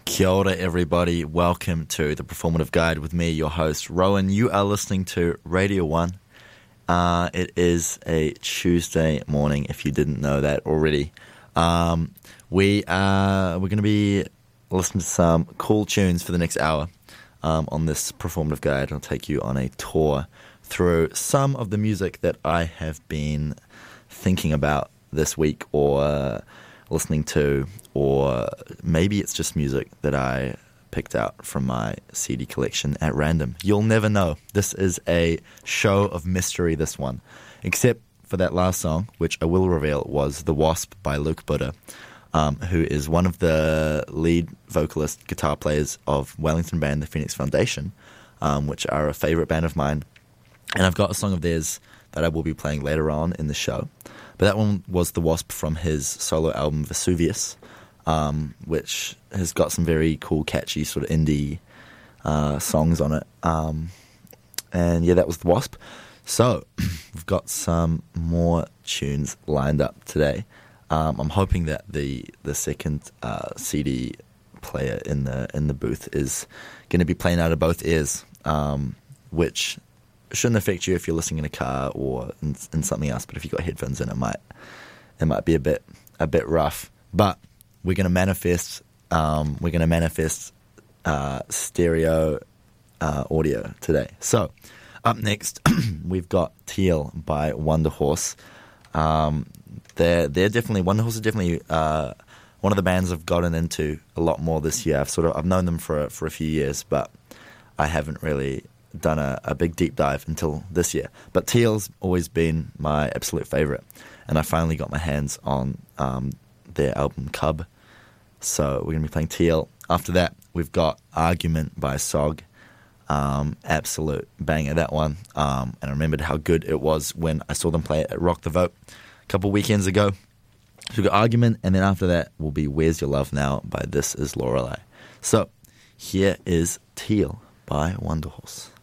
Kia ora, everybody. Welcome to the Performative Guide with me, your host, Rowan. You are listening to Radio 1. It is a Tuesday morning, if you didn't know that already. We're going to be listening to some cool tunes for the next hour on this Performative Guide. I'll take you on a tour through some of the music that I have been thinking about this week or listening to, or maybe it's just music that I picked out from my CD collection at random. You'll never know. This is a show of mystery, this one. Except for that last song, which I will reveal was The Wasp by Luke Buddha, who is one of the lead vocalist guitar players of Wellington band The Phoenix Foundation, which are a favourite band of mine. And I've got a song of theirs that I will be playing later on in the show. But that one was The Wasp from his solo album Vesuvius, which has got some very cool, catchy sort of indie songs on it. And yeah, that was The Wasp. So we've got some more tunes lined up today. I'm hoping that the second CD player in the booth is going to be playing out of both ears, which shouldn't affect you if you're listening in a car or in something else. But if you've got headphones in, it might be a bit rough. But we're going to manifest stereo audio today. So up next, we've got Teal by Wonder Horse. They're definitely, Wonder Horse is definitely one of the bands I've gotten into a lot more this year. I've known them for a few years, but I haven't really done a big deep dive until this year. But Teal's always been my absolute favourite, and I finally got my hands on their album Cub. So we're going to be playing Teal. After that, we've got Argument by Sog. Absolute banger, that one. And I remembered how good it was when I saw them play it at Rock the Vote a couple weekends ago. So we've got Argument, and then after that will be Where's Your Love Now by This Is Lorelei. So here is Teal by Wonder Horse.